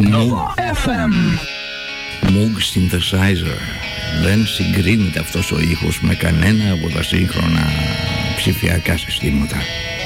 Nova FM. Moog Synthesizer. Δεν συγκρίνεται αυτός ο ήχος με κανένα από τα σύγχρονα ψηφιακά συστήματα.